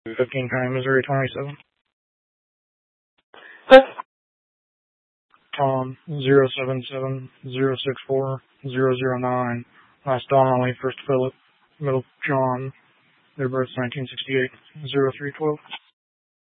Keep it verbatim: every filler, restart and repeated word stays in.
fifteen County, Missouri, twenty-seven. Tom, zero seven seven zero six four zero zero nine. Last Donnelly, first Philip, middle John. Their birth's nineteen sixty-eight, zero three twelve.